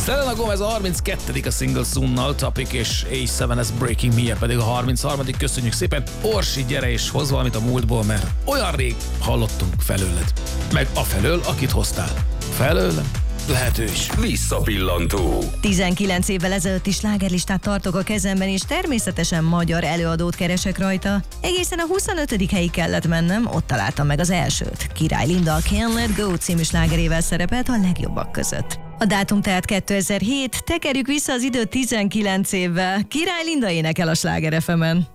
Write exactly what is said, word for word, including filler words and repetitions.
Selena Gomez a harminckettedik a Single Soon-nal, Topic és á hét ez Breaking Me pedig a harmincharmadik Köszönjük szépen. Orsi, gyere és hoz valamit a múltból, mert olyan rég hallottunk felőled. Meg afelől, akit hoztál. Felőlem? Lehet ő is. Visszapillantó. tizenkilenc évvel ezelőtti slágerlistát tartok a kezemben, és természetesen magyar előadót keresek rajta. Egészen a huszonötödik helyig kellett mennem, ott találtam meg az elsőt. Király Linda a Can't Let Go című slágerével szerepelt a legjobbak között. A dátum tehát kétezer-hét, tekerjük vissza az időt tizenkilenc évvel. Király Linda énekel a Sláger ef emen.